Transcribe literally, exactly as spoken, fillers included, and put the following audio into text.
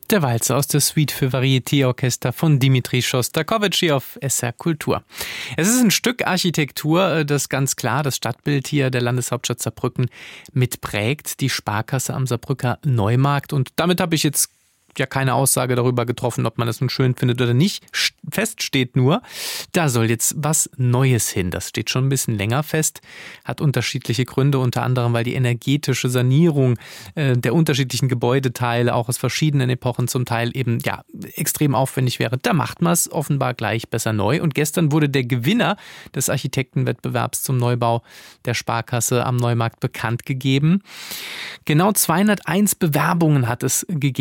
Der Walzer aus der Suite für Varieté-Orchester von Dimitri Schostakowitsch hier auf S R Kultur. Es ist ein Stück Architektur, das ganz klar das Stadtbild hier der Landeshauptstadt Saarbrücken mitprägt, die Sparkasse am Saarbrücker Neumarkt. Und damit habe ich jetzt ja keine Aussage darüber getroffen, ob man das nun schön findet oder nicht. Fest steht nur, da soll jetzt was Neues hin. Das steht schon ein bisschen länger fest, hat unterschiedliche Gründe, unter anderem, weil die energetische Sanierung äh, der unterschiedlichen Gebäudeteile auch aus verschiedenen Epochen zum Teil eben ja extrem aufwendig wäre. Da macht man es offenbar gleich besser neu. Und gestern wurde der Gewinner des Architektenwettbewerbs zum Neubau der Sparkasse am Neumarkt bekannt gegeben. Genau zweihunderteins Bewerbungen hat es gegeben.